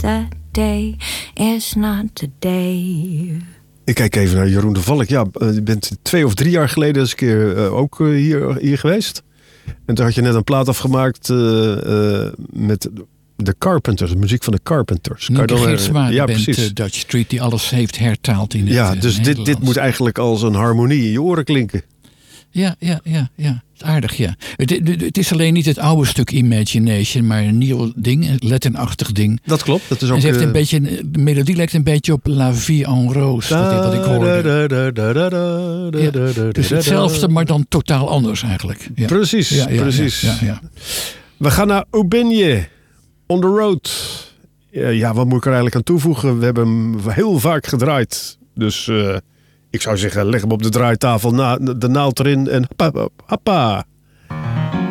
that day is not today. Ik kijk even naar Jeroen de Valk. Ja, je bent 2 of 3 jaar geleden eens een keer ook hier geweest. En toen had je net een plaat afgemaakt met de Carpenters, de muziek van de Carpenters. Nienke Geertsma, de band precies. Dutch Street, die alles heeft hertaald in het Ja, dus dit moet eigenlijk als een harmonie in je oren klinken. Ja. Aardig, ja. Het is alleen niet het oude stuk Imagination, maar een nieuw ding, een Latin-achtig ding. Dat klopt. Dat is ook, en ze heeft een beetje, de melodie lijkt een beetje op La Vie en Rose, wat ik hoorde. Dus hetzelfde, maar dan totaal anders eigenlijk. Ja. Precies, precies. Ja. We gaan naar Aubigné, On the Road. Ja, wat moet ik er eigenlijk aan toevoegen? We hebben hem heel vaak gedraaid. Dus ik zou zeggen, leg hem op de draaitafel, de naald erin en hoppa.